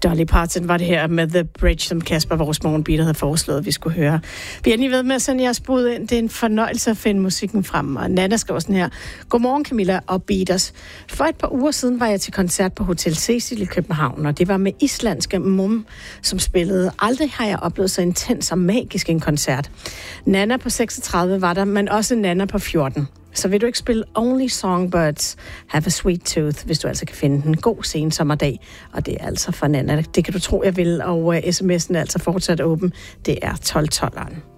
Dolly Parton var det her med The Bridge, som Kasper, vores morgenbeater, havde foreslået, at vi skulle høre. Vi er lige ved med at sende jeres bud ind. Det er en fornøjelse at finde musikken frem. Og Nana skriver sådan her. Godmorgen Camilla og Beaters. For et par uger siden var jeg til koncert på Hotel Cecil i København, og det var med islandske Mum, som spillede. Aldrig har jeg oplevet så intens og magisk en koncert. Nana på 36 var der, men også Nana på 14. Så vil du ikke spille Only Songbirds Have a Sweet Tooth, hvis du altså kan finde den. God sensommerdag, og det er altså for Nana. Det kan du tro, jeg vil, og sms'en er altså fortsat åben. Det er 1212'eren.